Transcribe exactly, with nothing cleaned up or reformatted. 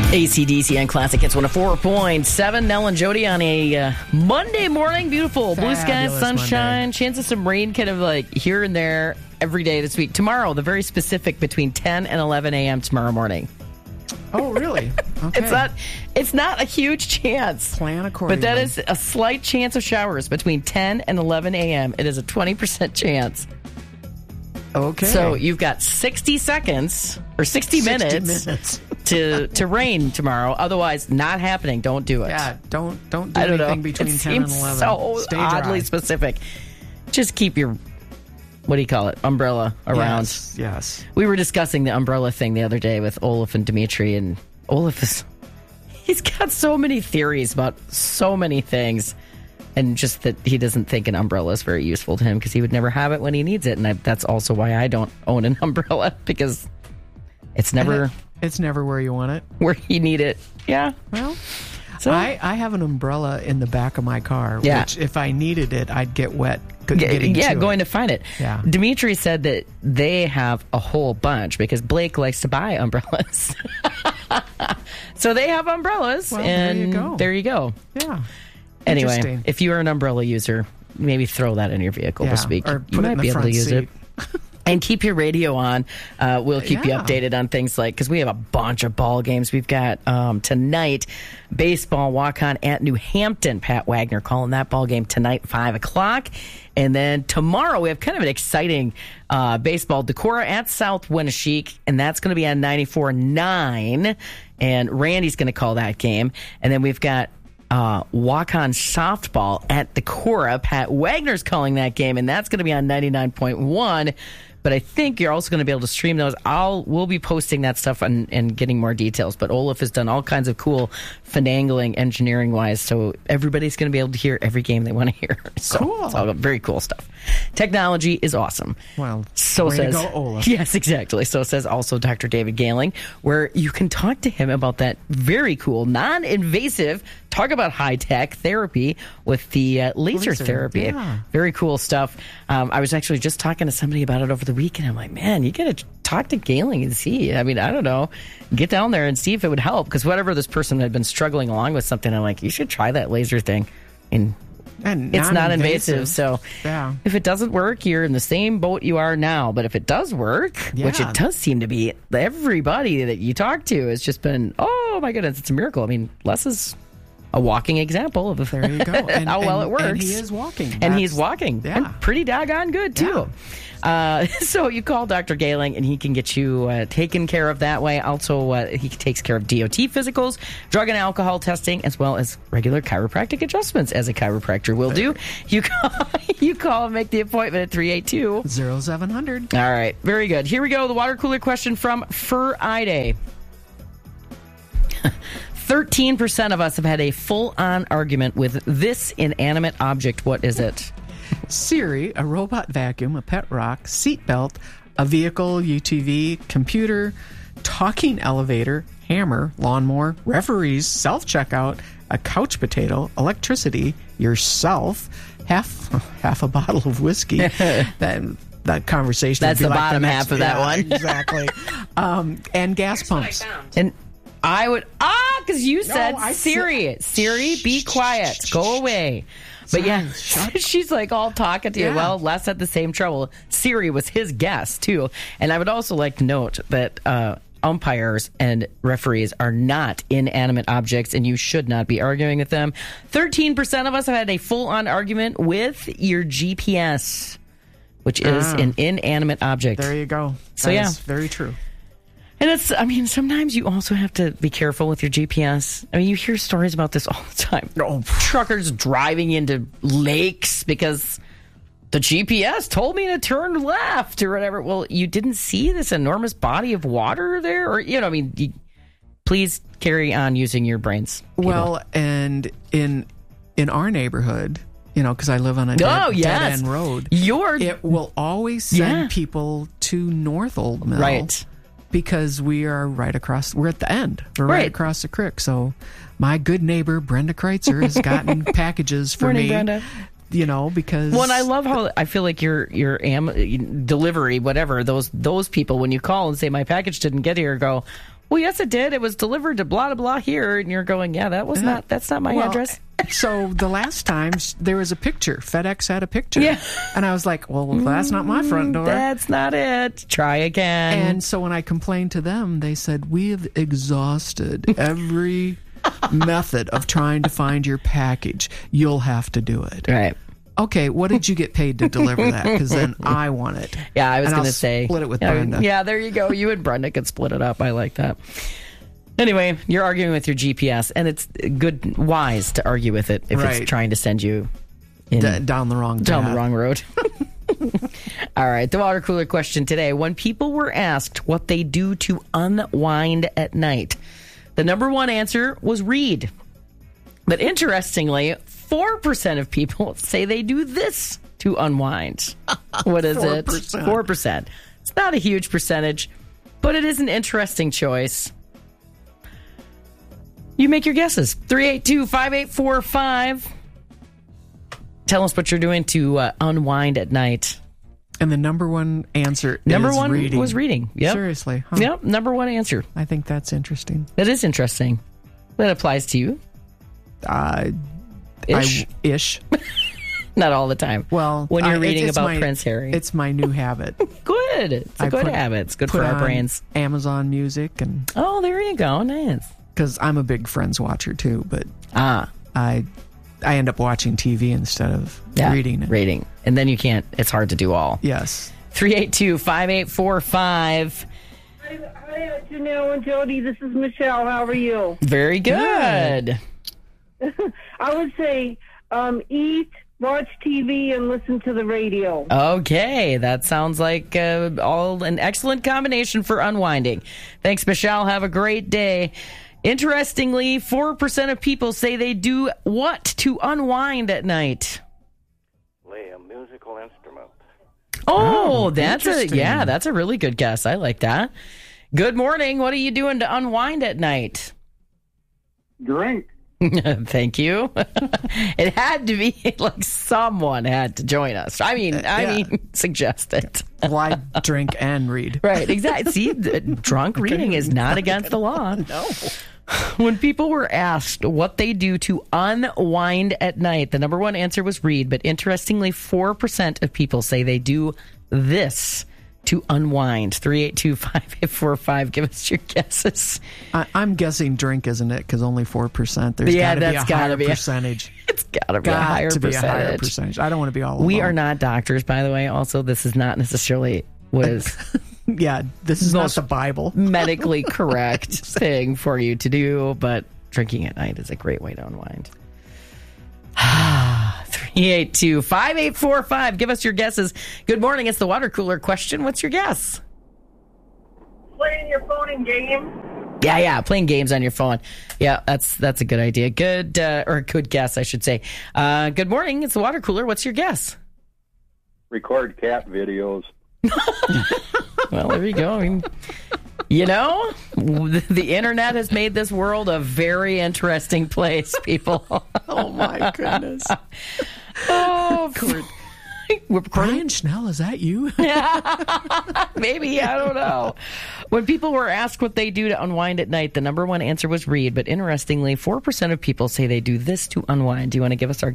A C D C and Classic Hits one oh four point seven. Nell and Jody on a uh, Monday morning. Beautiful. Blue skies, sunshine, Monday. Chance of some rain kind of like here and there every day this week. Tomorrow, the very specific between ten and eleven a.m. tomorrow morning. Oh, really? Okay. It's not It's not a huge chance. Plan accordingly. But that is a slight chance of showers between ten and eleven a.m. It is a twenty percent chance. Okay. So you've got sixty seconds or sixty, sixty minutes, minutes. to to rain tomorrow. Otherwise, not happening. Don't do it. Yeah, don't don't do I don't anything know. between it ten and seems eleven. so Stay oddly dry. specific. Just keep your, what do you call it, umbrella around. Yes, yes. We were discussing the umbrella thing the other day with Olaf and Dimitri, and Olaf is, he's got so many theories about so many things. And just that he doesn't think an umbrella is very useful to him because he would never have it when he needs it. And I, that's also why I don't own an umbrella, because it's never It, it's never where you want it. where you need it. Yeah. Well, So, I, I have an umbrella in the back of my car, Yeah. which if I needed it, I'd get wet. yeah, getting yeah to going it. to find it. Yeah. Dimitri said that they have a whole bunch because Blake likes to buy umbrellas. So they have umbrellas. Well, there and you go. There you go. Yeah. Anyway, Interesting. if you are an umbrella user, maybe throw that in your vehicle Yeah, this week. or You put it might in the be able to front use seat. it. And keep your radio on. Uh, we'll keep Yeah. you updated on things like, because we have a bunch of ball games. We've got um, tonight, baseball walk-on at New Hampton. Pat Wagner calling that ball game tonight, five o'clock. And then tomorrow we have kind of an exciting uh, baseball. Decorah at South Winneshiek, and that's going to be on ninety-four point nine. And Randy's going to call that game. And then we've got Uh, walk-on softball at Decorah. Pat Wagner's calling that game, and that's going to be on ninety-nine point one. But I think you're also going to be able to stream those. I'll we'll be posting that stuff and, and getting more details. But Olaf has done all kinds of cool finagling engineering-wise, so everybody's going to be able to hear every game they want to hear. So Cool. It's all very cool stuff. Technology is awesome. Well, So way to says go, Olaf. Yes, exactly. So says also Doctor David Gailing, where you can talk to him about that very cool, non-invasive, talk about high-tech therapy with the uh, laser, Laser, therapy. yeah. Very cool stuff. Um, I was actually just talking to somebody about it over the weekend. I'm like, man, you got to talk to Gailing and see. I mean, I don't know. Get down there and see if it would help. Because whatever this person had been struggling along with something, I'm like, you should try that laser thing. And And it's not invasive, non-invasive. so Yeah. if it doesn't work, you're in the same boat you are now. But if it does work, which Yeah. it does seem to be, everybody that you talk to has just been, oh my goodness, it's a miracle. I mean, Les is a walking example of There you go. And, how well and- it works. And he is walking. And he's That's- walking. Yeah. And pretty doggone good, too. Uh, so you call Doctor Gailing, and he can get you uh, taken care of that way. Also, uh, he takes care of D O T physicals, drug and alcohol testing, as well as regular chiropractic adjustments, as a chiropractor will do. You call, you call and make the appointment at three eight two. Zero seven hundred. All right, very good. Here we go. The water cooler question from Fur Ide. thirteen percent of us have had a full-on argument with this inanimate object. What is it? Siri, a robot vacuum, a pet rock, seatbelt, a vehicle, U T V, computer, talking elevator, hammer, lawnmower, referees, self-checkout, a couch potato, electricity, yourself, half half a bottle of whiskey. that that conversation. That's would be the like bottom next- half of that yeah, one. exactly. Um, and gas pumps. And I would, ah, because you said I Siri. Siri, be quiet. Go away. But yeah, Shut- she's like all talking to you. Yeah. Well, Les had the same trouble. Siri was his guest, too. And I would also like to note that uh, umpires and referees are not inanimate objects, and you should not be arguing with them. thirteen percent of us have had a full-on argument with your G P S, which is Ah. an inanimate object. There you go. So, That yeah. is very true. And it's, I mean, sometimes you also have to be careful with your G P S. I mean, you hear stories about this all the time. Oh. Truckers driving into lakes because the G P S told me to turn left or whatever. Well, you didn't see this enormous body of water there? Or, you know, I mean, you, please carry on using your brains. people. Well, and in in our neighborhood, you know, because I live on a dead, oh, yes. dead end road, Your, it will always send Yeah. people to North Old Mill. right. Because we are right across, we're at the end. We're right, Right. across the creek. So my good neighbor, Brenda Kreitzer, has gotten packages for Morning, me. Brenda. You know, because... Well, and I love how I feel like your your am, delivery, whatever, those those people, when you call and say my package didn't get here, go, Well, yes, it did. It was delivered to blah, blah, blah here. And you're going, yeah, that was Yeah. not, that's not my Well, address. So the last time there was a picture. FedEx had a picture. Yeah. And I was like, well, that's not my front door. That's not it. Try again. And so when I complained to them, they said, we have exhausted every method of trying to find your package. You'll have to do it. Right. Okay, what did you get paid to deliver that? Because then I want it. Yeah, I was And going to I'll say. split it with yeah, Brenda. Yeah, there you go. You and Brenda could split it up. I like that. Anyway, you're arguing with your G P S, and it's good, wise to argue with it if Right. it's trying to send you in, D- down the wrong down path. the wrong road. All right, the water cooler question today. When people were asked what they do to unwind at night, the number one answer was read. But interestingly, four percent of people say they do this to unwind. What is four it? percent. four percent. It's not a huge percentage, but it is an interesting choice. You make your guesses. three eight two, five eight four five. Tell us what you're doing to uh, unwind at night. And the number one answer Number is one reading. was reading. Yep. Seriously. Huh. Yep, number one answer. I think that's interesting. That is interesting. That applies to you. Uh, Ish. I, ish. Not all the time. Well, when you're I- reading it's about my- Prince Harry. It's my new habit. Good. It's a I good put- habit. It's good Put for our on brains. Amazon Music, and Oh, there you go. Nice. because I'm a big Friends watcher too, but Ah, I I end up watching T V instead of yeah. reading it. Reading. And then you can't, it's hard to do all. Yes. three eight two, five eight four five. Hi, hi, Janelle and Jody. This is Michelle. How are you? Very good. I would say um, eat, watch T V, and listen to the radio. Okay, that sounds like uh, all an excellent combination for unwinding. Thanks, Michelle. Have a great day. Interestingly, four percent of people say they do what to unwind at night? Play a musical instrument. Oh, Oh, that's a interesting. yeah, that's a really good guess. I like that. Good morning. What are you doing to unwind at night? Drink. Thank you. It had to be like someone had to join us. I mean, I yeah. mean, suggest it. Well, I drink and read. Right, exactly. See, the drunk reading is not against the law. No. When people were asked what they do to unwind at night, the number one answer was read. But interestingly, four percent of people say they do this to unwind. three eight two, five eight four five. Give us your guesses. I, I'm guessing drink, isn't it? Because only four percent. There's Yeah, got to be a that's gotta higher be a- percentage. It's got to be Got a higher to be percentage. a higher percentage. I don't want to be all We alone. are not doctors, by the way. Also, this is not necessarily what is Yeah, this is Most- not the Bible. medically correct thing for you to do, but drinking at night is a great way to unwind. three eight two, five eight four five. Give us your guesses. Good morning. It's the water cooler question. What's your guess? Playing your phone in games. Yeah, yeah, playing games on your phone. Yeah, that's that's a good idea. Good uh, or good guess, I should say. Uh, good morning. It's the water cooler. What's your guess? Record cat videos. Well, there you go. I mean, you know, the internet has made this world a very interesting place, people. Oh, my goodness. Oh, we're recording. Brian Schnell, is that you? Maybe, I don't know. When people were asked what they do to unwind at night, the number one answer was read. But interestingly, four percent of people say they do this to unwind. Do you want to give us our